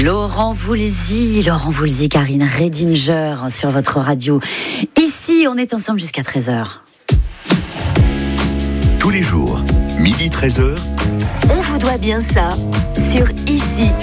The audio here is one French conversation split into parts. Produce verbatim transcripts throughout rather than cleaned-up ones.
Laurent Voulzy, Laurent Voulzy, Karine Redinger sur votre radio. Ici, on est ensemble jusqu'à treize heures. Tous les jours, midi treize heures. On vous doit bien ça sur Ici.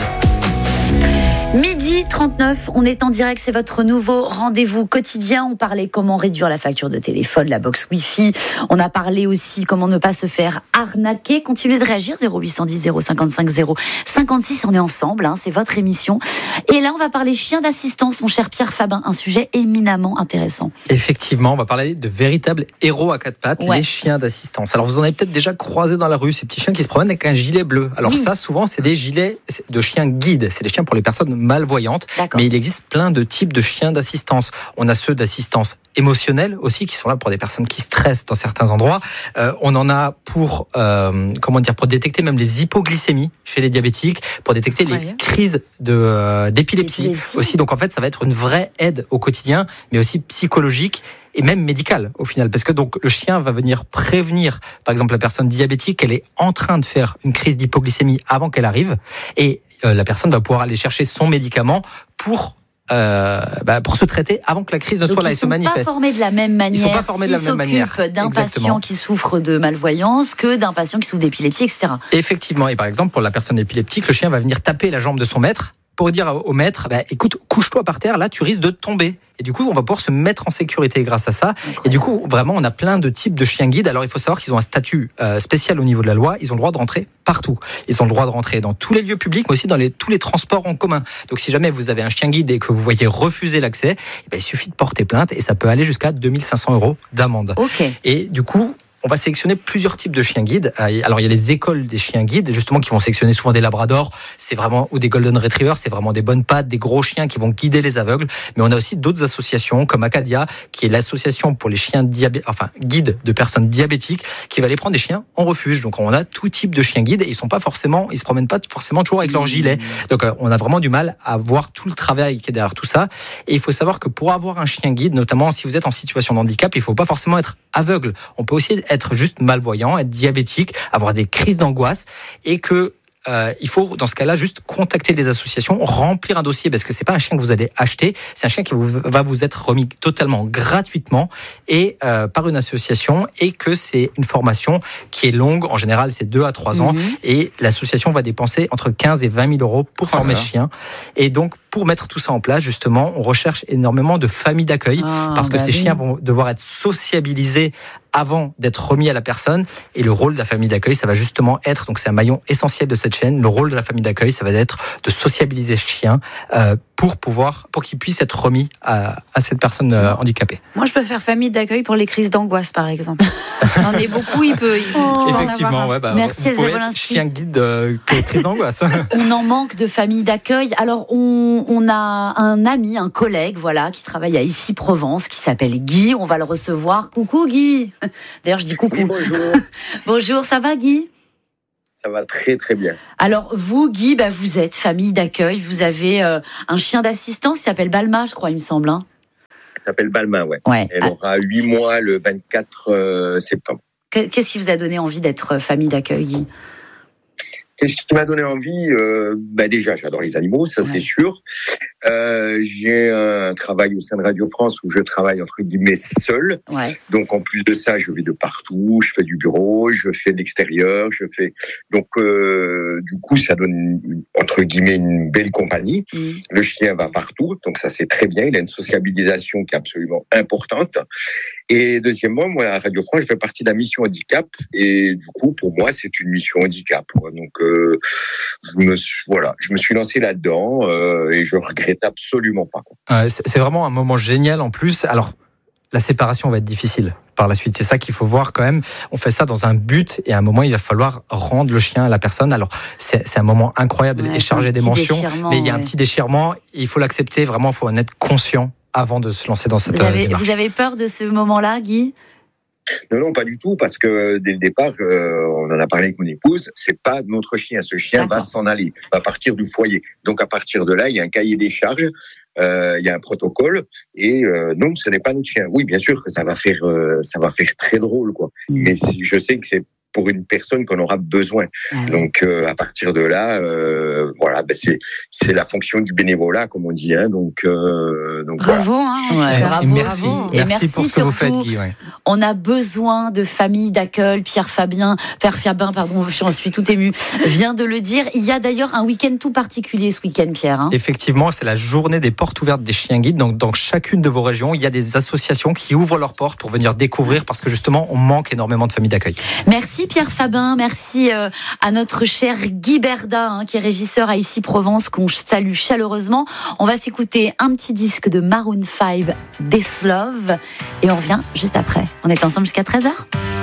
Midi trente-neuf, on est en direct, c'est votre nouveau rendez-vous quotidien. On parlait comment réduire la facture de téléphone, la box Wi-Fi. On a parlé aussi comment ne pas se faire arnaquer. Continuez de réagir, zéro huit cent dix zéro cinquante-cinq zéro cinquante-six. On est ensemble, hein, c'est votre émission. Et là, on va parler chien d'assistance, mon cher Pierre Fabin, un sujet éminemment intéressant. Effectivement, on va parler de véritables héros à quatre pattes, ouais. les chiens d'assistance. Alors, vous en avez peut-être déjà croisé dans la rue, ces petits chiens qui se promènent avec un gilet bleu. Alors oui. ça, souvent, c'est des gilets de chiens guides. C'est des chiens pour les personnes malvoyantes. D'accord. Mais il existe plein de types de chiens d'assistance. On a ceux d'assistance émotionnelle aussi, qui sont là pour des personnes qui stressent dans certains endroits. Euh, on en a pour, euh, comment dire, pour détecter même les hypoglycémies chez les diabétiques, pour détecter ouais. les crises de, euh, d'épilepsie, d'épilepsie aussi. Donc en fait, ça va être une vraie aide au quotidien, mais aussi psychologique et même médicale au final, parce que donc le chien va venir prévenir, par exemple, la personne diabétique qu'elle est en train de faire une crise d'hypoglycémie avant qu'elle arrive, et euh, la personne va pouvoir aller chercher son médicament pour Euh, bah, pour se traiter avant que la crise ne Donc soit là et se manifeste. Ils ne sont pas formés de la même manière. Ils sont pas formés de la même manière. d'un Exactement. patient qui souffre de malvoyance que d'un patient qui souffre d'épilepsie, et cetera. Effectivement. Et par exemple, pour la personne épileptique, le chien va venir taper la jambe de son maître pour dire au maître, bah, écoute, couche-toi par terre, là tu risques de tomber. Et du coup, on va pouvoir se mettre en sécurité grâce à ça. Incroyable. Et du coup, vraiment, on a plein de types de chiens guides. Alors, il faut savoir qu'ils ont un statut euh, spécial au niveau de la loi. Ils ont le droit de rentrer partout. Ils ont le droit de rentrer dans tous les lieux publics, mais aussi dans les, tous les transports en commun. Donc, si jamais vous avez un chien guide et que vous voyez refuser l'accès, eh bien, il suffit de porter plainte et ça peut aller jusqu'à deux mille cinq cents euros d'amende. Okay. Et du coup, on va sélectionner plusieurs types de chiens guides. Alors, il y a les écoles des chiens guides, justement, qui vont sélectionner souvent des labradors, c'est vraiment, ou des golden retrievers, c'est vraiment des bonnes pattes, des gros chiens qui vont guider les aveugles. Mais on a aussi d'autres associations, comme Acadia, qui est l'association pour les chiens diabé- enfin, guides de personnes diabétiques, qui va aller prendre des chiens en refuge. Donc, on a tout type de chiens guides et ils sont pas forcément, ils se promènent pas forcément toujours avec leur gilet. Donc, on a vraiment du mal à voir tout le travail qui est derrière tout ça. Et il faut savoir que pour avoir un chien guide, notamment si vous êtes en situation de handicap, il faut pas forcément être aveugle. On peut aussi être juste malvoyant, être diabétique, avoir des crises d'angoisse et que Euh, il faut dans ce cas-là juste contacter les associations, remplir un dossier parce que c'est pas un chien que vous allez acheter, c'est un chien qui vous, va vous être remis totalement gratuitement et euh, par une association et que c'est une formation qui est longue, en général c'est deux à trois ans mmh. et l'association va dépenser entre quinze et vingt mille euros pour former ce chien. Et donc pour mettre tout ça en place justement, on recherche énormément de familles d'accueil ah, parce que bah ces oui. chiens vont devoir être sociabilisés avant d'être remis à la personne et le rôle de la famille d'accueil ça va justement être, donc c'est un maillon essentiel de cette chaîne, le rôle de la famille d'accueil ça va être de sociabiliser ce chien euh, pour pouvoir, pour qu'il puisse être remis à, à cette personne euh, handicapée. Moi je peux faire famille d'accueil pour les crises d'angoisse par exemple. Il y en a beaucoup, il peut, il peut oh, effectivement ouais, bah, merci vous Elsa Wolinski. Chien guide euh, crise d'angoisse. On en manque de famille d'accueil. Alors on, on a un ami, un collègue voilà, qui travaille à Issy-Provence qui s'appelle Guy, on va le recevoir. Coucou Guy. D'ailleurs, je dis coucou. Oui, bonjour. Bonjour, ça va Guy ? Ça va très très bien. Alors vous, Guy, bah, vous êtes famille d'accueil, vous avez euh, un chien d'assistance qui s'appelle Balma, je crois, il me semble. Hein. Elle s'appelle Balma, ouais. ouais. Elle ah. aura huit mois le vingt-quatre septembre. Qu'est-ce qui vous a donné envie d'être famille d'accueil, Guy ? Qu'est-ce qui m'a donné envie euh, bah déjà, j'adore les animaux, ça ouais. c'est sûr. Euh, j'ai un travail au sein de Radio France où je travaille entre guillemets seul. Ouais. Donc en plus de ça, je vais de partout, je fais du bureau, je fais de l'extérieur, je fais. Donc euh, du coup, ça donne entre guillemets une belle compagnie. Mmh. Le chien va partout, donc ça c'est très bien. Il a une sociabilisation qui est absolument importante. Et deuxièmement, moi à Radio France, je fais partie de la mission handicap et du coup pour moi c'est une mission handicap. Donc euh, je me suis, voilà, je me suis lancé là-dedans euh, et je regrette absolument pas. Euh, c'est, c'est vraiment un moment génial en plus. Alors la séparation va être difficile par la suite. C'est ça qu'il faut voir quand même. On fait ça dans un but et à un moment il va falloir rendre le chien à la personne. Alors c'est, c'est un moment incroyable ouais, et chargé d'émotions, mais il y a un ouais. petit déchirement. Il faut l'accepter. Vraiment, il faut en être conscient avant de se lancer dans cette vous avez, démarche. Vous avez peur de ce moment-là, Guy ? Non, non, pas du tout, parce que dès le départ, euh, on en a parlé avec mon épouse, c'est pas notre chien. Ce chien D'accord. va s'en aller, va partir du foyer. Donc à partir de là, il y a un cahier des charges, euh, il y a un protocole, et euh, non, ce n'est pas notre chien. Oui, bien sûr que ça va faire, euh, ça va faire très drôle, quoi. Mmh. Mais je sais que c'est pour une personne qu'on aura besoin. Ah, donc euh, à partir de là, euh, voilà, ben c'est c'est la fonction du bénévolat, comme on dit. Hein, donc, euh, donc bravo, voilà. hein, ouais. bravo, merci, bravo. Et merci, merci pour ce que vous faites, Guy. Ouais. On a besoin de familles d'accueil. Pierre Fabien, Père Fabien, pardon, je suis tout ému, vient de le dire. Il y a d'ailleurs un week-end tout particulier ce week-end, Pierre. Hein. Effectivement, c'est la journée des portes ouvertes des chiens guides. Donc, dans chacune de vos régions, il y a des associations qui ouvrent leurs portes pour venir découvrir, parce que justement, on manque énormément de familles d'accueil. Merci Pierre Fabin, merci euh, à notre cher Guy Berda, hein, qui est régisseur à Ici Provence, qu'on salue chaleureusement. On va s'écouter un petit disque de Maroon five, This Love, et on revient juste après. On est ensemble jusqu'à treize heures.